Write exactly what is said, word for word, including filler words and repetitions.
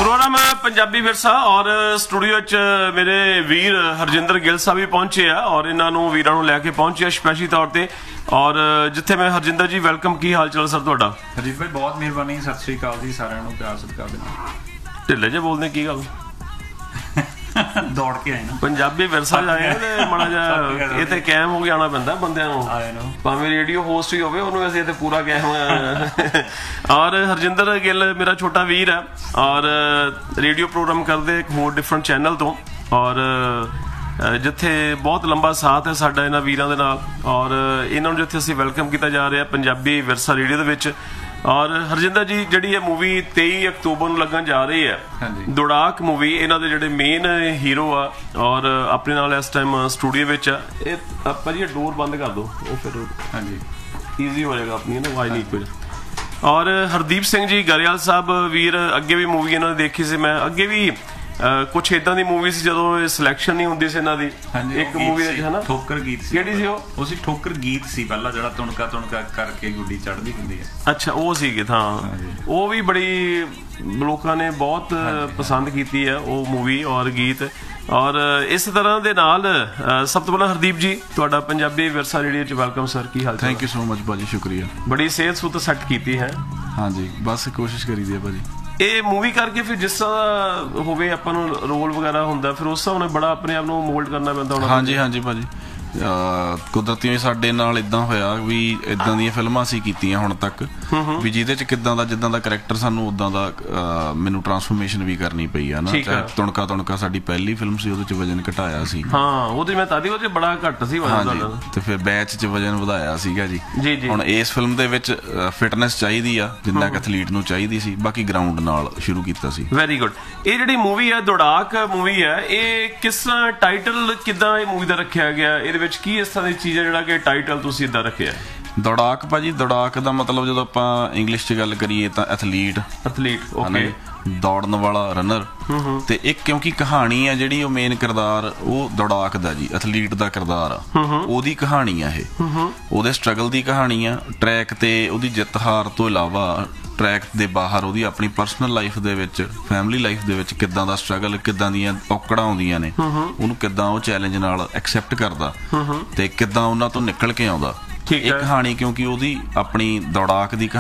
programme है पंजाबी विरसा और studio च मेरे वीर हरजिंदर गिल साहब भी पहुंचे आ और इन्होंने वीरां नूं लैके पहुंचे स्पैशली तौर पर और जिथे मैं हरजिंदर जी वेलकम की हाल चाल सर तुहाडा हरजीत भाई बहुत मेहरबानी सत श्री अकाल जी सारिਆਂ ਨੂੰ प्यार सत्कार देना ढिले जे बोलने की गल दौड़ के आए ना पंजाबी विरसा आए ते माड़ा जिहा ਇਹ ਤੇ ਕਾਇਮ ਹੋ ਕੇ ਆਉਣਾ ਪੈਂਦਾ ਬੰਦਿਆਂ ਨੂੰ ਆਏ ਨੂੰ ਭਾਵੇਂ ਰੇਡੀਓ ਹੋਸਟ ਹੀ ਹੋਵੇ ਉਹਨੂੰ ਅਸੀਂ ਇੱਥੇ ਪੂਰਾ ਕਾਇਮ ਔਰ ਹਰਜਿੰਦਰ ਗਿੱਲ ਮੇਰਾ ਛੋਟਾ ਵੀਰ ਹੈ ਔਰ ਰੇਡੀਓ ਪ੍ਰੋਗਰਾਮ ਕਰਦੇ ਇੱਕ ਹੋਰ ਡਿਫਰੈਂਟ ਚੈਨਲ ਤੋਂ ਔਰ ਜਿੱਥੇ ਬਹੁਤ ਲੰਬਾ ਸਾਥ ਹੈ ਸਾਡਾ ਇਹਨਾਂ ਵੀਰਾਂ ਦੇ ਨਾਲ ਔਰ ਇਹਨਾਂ ਨੂੰ ਜਿੱਥੇ ਅਸੀਂ ਵੈਲਕਮ ਕੀਤਾ ਜਾ ਰਿਹਾ ਪੰਜਾਬੀ ਵਿਰਸਾ ਰੇਡੀਓ ਦੇ ਵਿੱਚ ਔਰ ਹਰਜਿੰਦਰ ਜੀ ਜਿਹੜੀ ਇਹ ਮੂਵੀ ਤੇਈ ਅਕਤੂਬਰ ਨੂੰ ਲੱਗਣ ਜਾ ਰਹੀ ਹੈ ਦੁੜਾਕ ਮੂਵੀ ਇਹਨਾਂ ਦੇ ਜਿਹੜੇ ਮੇਨ ਹੀਰੋ ਆ ਔਰ ਆਪਣੇ ਨਾਲ ਇਸ ਟਾਈਮ ਸਟੂਡੀਓ ਵਿੱਚ ਆ ਇਹ ਆਪਾਂ ਜੀ ਡੋਰ ਬੰਦ ਕਰ ਦਿਓ ਉਹ ਫਿਰ ਹਾਂਜੀ ਈਜ਼ੀ ਹੋ ਜਾਏਗਾ ਆਪਣੀ ਨਾ ਆਵਾਜ਼ ਨਹੀਂ ਕੁਝ ਔਰ ਹਰਦੀਪ ਸਿੰਘ ਜੀ ਗਰੇਵਾਲ ਸਾਹਿਬ ਵੀਰ ਅੱਗੇ ਵੀ ਮੂਵੀ ਇਹਨਾਂ ਦੀ ਦੇਖੀ ਸੀ ਮੈਂ ਅੱਗੇ ਵੀ ਕੁਛ ਇਦਾਂ ਦੀ ਮੂਵੀ ਸੀ ਜਦੋਂ ਇਹ ਸਿਲੈਕਸ਼ਨ ਨਹੀਂ ਹੁੰਦੀ ਸੀ ਇਹਨਾਂ ਦੀ ਇੱਕ ਮੂਵੀ ਦੇ ਹਨਾ ਠੋਕਰ ਗੀਤ ਸੀ ਕਿਹੜੀ ਸੀ ਉਹ ਉਹ ਸੀ ਠੋਕਰ ਗੀਤ ਸੀ ਪਹਿਲਾਂ ਜਿਹੜਾ ਤੁਣਕਾ ਤੁਣਕਾ ਕਰਕੇ ਗੁੱਡੀ ਚੜ੍ਹਦੀ ਹੁੰਦੀ ਹੈ ਅੱਛਾ ਉਹ ਸੀਗੇ ਹਾਂ ਉਹ ਵੀ ਬੜੀ ਲੋਕਾਂ ਨੇ ਬਹੁਤ ਪਸੰਦ ਕੀਤੀ ਹੈ ਉਹ ਮੂਵੀ ਔਰ ਗੀਤ ਔਰ ਇਸ ਤਰ੍ਹਾਂ ਦੇ ਨਾਲ ਸਭ ਤੋਂ ਪਹਿਲਾਂ ਹਰਦੀਪ ਜੀ ਤੁਹਾਡਾ ਪੰਜਾਬੀ ਵਿਰਸਾ ਰੇਡੀਓ ਚ welcome sir Ki hall thank you so much ਭਾਜੀ ਸ਼ੁਕਰੀਆ ਬੜੀ ਸਿਹਤ ਸੁਤ ਸੈੱਟ ਕੀਤੀ ਹੈ ਹਾਂਜੀ ਬਸ ਕੋਸ਼ਿਸ਼ ਕਰੀਦੀ ਹੈ ਭਾਜੀ ਇਹ ਮੂਵੀ ਕਰਕੇ ਫਿਰ ਜਿਸ ਤਰ੍ਹਾਂ ਹੋਵੇ ਆਪਾਂ ਨੂੰ ਰੋਲ ਵਗੈਰਾ ਹੁੰਦਾ ਫਿਰ ਉਸ ਹਿਸਾਬ ਨਾਲ ਬੜਾ ਆਪਣੇ ਆਪ ਨੂੰ ਮੋਲਡ ਕਰਨਾ ਪੈਂਦਾ ਹੋਣਾ ਹਾਂਜੀ ਹਾਂਜੀ ਭਾਜੀ ਕੁਦਰਤੀ ਸਾਡੇ ਨਾਲ ਇਦਾਂ ਹੋਇਆ ਵੀ ਇਦਾਂ ਦੀਆਂ ਫਿਲਮਾਂ ਅਸੀਂ ਕੀਤੀਆਂ ਹੁਣ ਤੱਕ ਵੀ ਜਿਹਦੇ ਚ ਕਿੱਦਾਂ ਦਾ ਜਿੱਦਾਂ ਦਾ ਕਰੈਕਟਰ ਸਾਨੂੰ ਉਦਾਂ ਦਾ ਮੈਨੂੰ ਟਰਾਂਸਫਰਮੇਸ਼ਨ ਵੀ ਕਰਨੀ ਪਈ ਆ ਨਾ ਤੁਣਕਾ ਤੁਣਕਾ ਸਾਡੀ ਪਹਿਲੀ ਫਿਲਮ ਸੀ ਉਹਦੇ ਚ ਵਜਨ ਘਟਾਇਆ ਸੀ ਹਾਂ ਉਹਦੇ ਮੈਂ ਤਾਦੀ ਉਹਦੇ ਬੜਾ ਘੱਟ ਸੀ ਵਜਨ ਤੇ ਫਿਰ ਬੈਚ ਚ ਵਜਨ ਵਧਾਇਆ ਸੀਗਾ ਜੀ ਹੁਣ ਇਸ ਫਿਲਮ ਦੇ ਵਿੱਚ ਫਿਟਨੈਸ ਚਾਹੀਦੀ ਆ ਜਿੰਨਾ ਕਿ ਐਥਲੀਟ ਨੂੰ ਚਾਹੀਦੀ ਸੀ ਬਾਕੀ ਗਰਾਊਂਡ ਨਾਲ ਸ਼ੁਰੂ ਕੀਤਾ ਸੀ ਵੈਰੀ ਗੁੱਡ ਇਹ ਜਿਹੜੀ ਮੂਵੀ ਹੈ ਦੁੜਾਕ ਮੂਵੀ ਹੈ ਇਹ ਕਿਸ ਤਰ੍ਹਾਂ ਟਾਈਟਲ ਕਿੱਦਾਂ ਇਹ ਮੂਵੀ ਦਾ ਰੱਖਿਆ ਗਿਆ ਇਹਦੇ ਵਿੱਚ ਕੀ ਇਸ ਤਰ੍ਹਾਂ ਦੀ ਚੀਜ਼ ਹੈ ਜਿਹੜਾ ਕਿ ਟਾਈਟਲ ਤੁਸੀਂ ਇਦਾਂ ਰੱਖਿਆ ਦੌੜਾਕ ਭਾਜੀ ਦੌੜਾਕ ਦਾ ਮਤਲਬ ਜਦੋਂ ਆਪਾਂ ਇੰਗਲਿਸ਼ ਚ ਗੱਲ ਕਰੀਏ ਤਾਂ ਐਥਲੀਟ ਐਥਲੀਟ ਓਕੇ ਦੌੜਨ ਵਾਲਾ ਰਨਰ ਤੇ ਇੱਕ ਕਿਉਂਕਿ ਕਹਾਣੀ ਆ ਜਿਹੜੀ ਉਹ ਮੇਨ ਕਿਰਦਾਰ ਉਹ ਦੌੜਾਕ ਦਾ ਜੀ ਐਥਲੀਟ ਦਾ ਕਿਰਦਾਰ ਆ ਉਹਦੀ ਕਹਾਣੀ ਆ ਇਹ ਉਹਦੇ ਸਟਰਗਲ ਦੀ ਕਹਾਣੀ ਆ ਟਰੈਕ ਤੇ ਉਹਦੀ ਜਿੱਤ ਹਾਰ ਤੋਂ ਇਲਾਵਾ ਟਰੈਕ ਦੇ ਬਾਹਰ ਉਹਦੀ ਆਪਣੀ ਪਰਸਨਲ ਲਾਈਫ ਦੇ ਵਿੱਚ ਫੈਮਿਲੀ ਲਾਈਫ ਦੇ ਵਿੱਚ ਕਿੱਦਾਂ ਦਾ ਸਟਰਗਲ ਕਿੱਦਾਂ ਦੀਆਂ ਔਕੜਾਂ ਆਉਂਦੀਆਂ ਨੇ ਉਹਨੂੰ ਕਿੱਦਾਂ ਉਹ ਚੈਲੰਜ ਨਾਲ ਐਕਸੈਪਟ ਕਰਦਾ ਤੇ ਕਿੱਦਾਂ ਉਹਨਾਂ ਤੋਂ ਨਿਕਲ ਕੇ ਆਉਂਦਾ ਇਹ ਕਹਾਣੀ ਕਿਉਂਕਿ ਉਹਦੀ ਆਪਣੀ ਦੌੜਾਕ ਦੀ